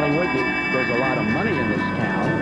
Hollywood, there's a lot of money in this town.